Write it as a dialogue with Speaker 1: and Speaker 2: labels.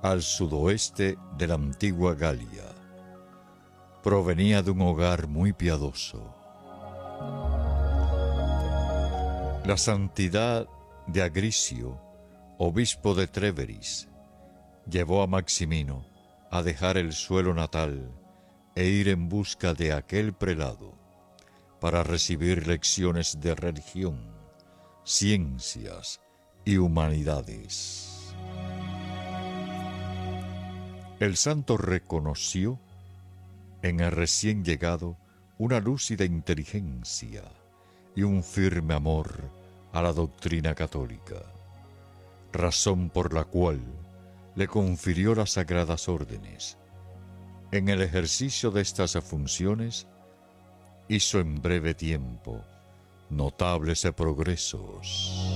Speaker 1: al sudoeste de la antigua Galia. Provenía de un hogar muy piadoso. La santidad de Agricio, obispo de Tréveris, llevó a Maximino a dejar el suelo natal e ir en busca de aquel prelado para recibir lecciones de religión, ciencias y humanidades. El santo reconoció en el recién llegado una lúcida inteligencia y un firme amor a la doctrina católica, razón por la cual le confirió las sagradas órdenes. En el ejercicio de estas funciones hizo en breve tiempo notables progresos.